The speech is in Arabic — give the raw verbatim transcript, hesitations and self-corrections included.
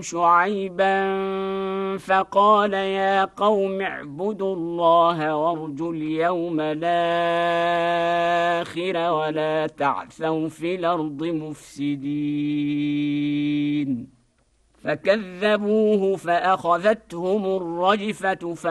شعيبا فقال يا قوم اعبدوا الله وارجوا اليوم الآخر ولا تعثوا في الأرض مفسدين. فكذبوه فأخذتهم الرجفة